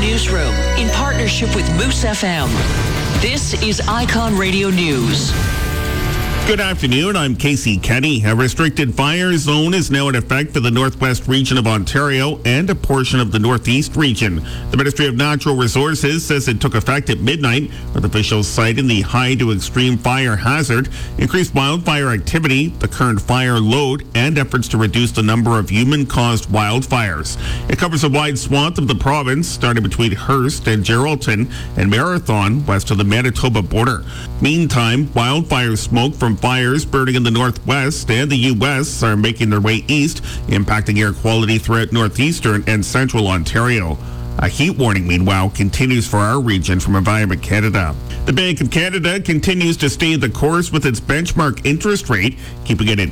newsroom in partnership with Moose FM. This is Icon Radio News. Good afternoon, I'm Casey Kenny. A restricted fire zone is now in effect for the northwest region of Ontario and a portion of the northeast region. The Ministry of Natural Resources says it took effect at midnight, with officials citing the high to extreme fire hazard, increased wildfire activity, the current fire load, and efforts to reduce the number of human-caused wildfires. It covers a wide swath of the province, starting between Hearst and Geraldton and Marathon, west of the Manitoba border. Meantime, wildfire smoke from fires burning in the northwest and the U.S. are making their way east, impacting air quality throughout northeastern and central Ontario. A heat warning, meanwhile, continues for our region from Environment Canada. The Bank of Canada continues to stay the course with its benchmark interest rate, keeping it at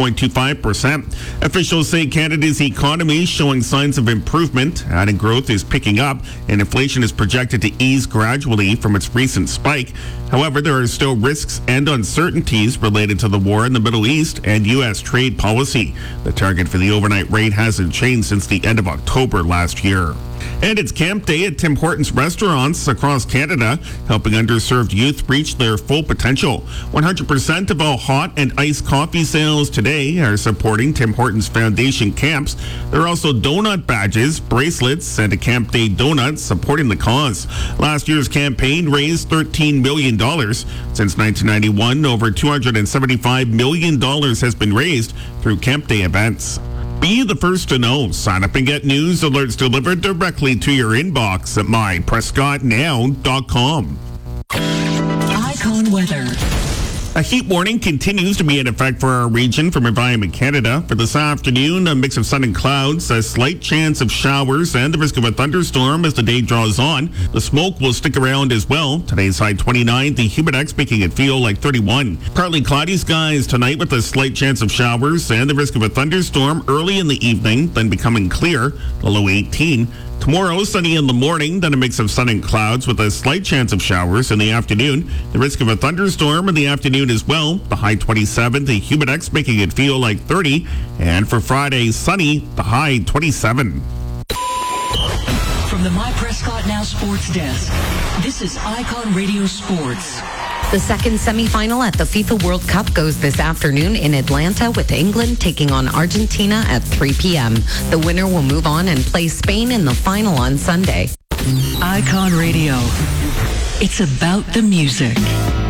2.25%. Officials say Canada's economy is showing signs of improvement, adding growth is picking up, and inflation is projected to ease gradually from its recent spike. However, there are still risks and uncertainties related to the war in the Middle East and U.S. trade policy. The target for the overnight rate hasn't changed since the end of October last year. And it's Camp Day at Tim Hortons restaurants across Canada, helping underserved youth reach their full potential. 100% of all hot and iced coffee sales today are supporting Tim Hortons Foundation camps. There are also donut badges, bracelets, and a Camp Day donut supporting the cause. Last year's campaign raised $13 million. Since 1991, over $275 million has been raised through Camp Day events. Be the first to know. Sign up and get news alerts delivered directly to your inbox at myprescottnow.com. Icon weather. A heat warning continues to be in effect for our region from Environment Canada. For this afternoon, a mix of sun and clouds, a slight chance of showers, and the risk of a thunderstorm as the day draws on. The smoke will stick around as well. Today's high 29, the humidex making it feel like 31. Partly cloudy skies tonight with a slight chance of showers and the risk of a thunderstorm early in the evening, then becoming clear, the low 18. Tomorrow, sunny in the morning, then a mix of sun and clouds with a slight chance of showers in the afternoon. The risk of a thunderstorm in the afternoon as well. The high 27, the humidex making it feel like 30. And for Friday, sunny, the high 27. From the My Prescott Now Sports Desk, this is Icon Radio Sports. The second semifinal at the FIFA World Cup goes this afternoon in Atlanta, with England taking on Argentina at 3 p.m. The winner will move on and play Spain in the final on Sunday. Icon Radio. It's about the music.